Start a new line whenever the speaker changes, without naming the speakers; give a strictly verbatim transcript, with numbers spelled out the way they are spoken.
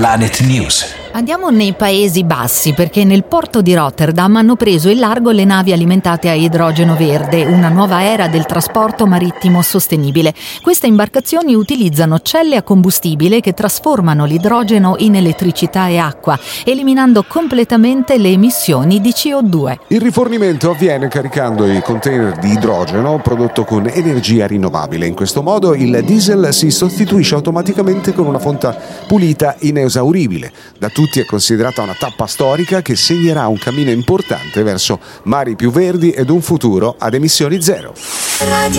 Planet News.
Andiamo nei Paesi Bassi perché nel porto di Rotterdam hanno preso il largo le navi alimentate a idrogeno verde, una nuova era del trasporto marittimo sostenibile. Queste imbarcazioni utilizzano celle a combustibile che trasformano l'idrogeno in elettricità e acqua, eliminando completamente le emissioni di C O due.
Il rifornimento avviene caricando i container di idrogeno prodotto con energia rinnovabile. In questo modo il diesel si sostituisce automaticamente con una fonte pulita inesauribile. Da tutti è considerata una tappa storica che segnerà un cammino importante verso mari più verdi ed un futuro ad emissioni zero.